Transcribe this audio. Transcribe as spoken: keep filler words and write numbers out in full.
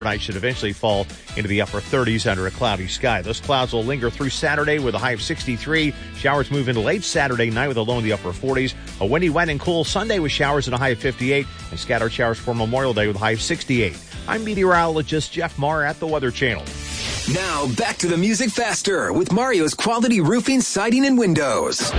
Tonight should eventually fall into the upper thirties under a cloudy sky. Those clouds will linger through Saturday with a high of sixty-three. Showers move into late Saturday night with a low in the upper forties. A windy, wet, and cool Sunday with showers and a high of fifty-eight. And scattered showers for Memorial Day with a high of sixty-eight. I'm meteorologist Jeff Marr at the Weather Channel. Now back to the music faster with Mario's Quality Roofing, Siding, and Windows.